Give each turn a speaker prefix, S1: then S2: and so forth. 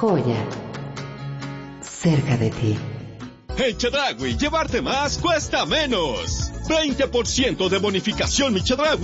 S1: Joya. Cerca de ti.
S2: En Chedraui, llevarte más cuesta menos. 20% de bonificación mi Chedraui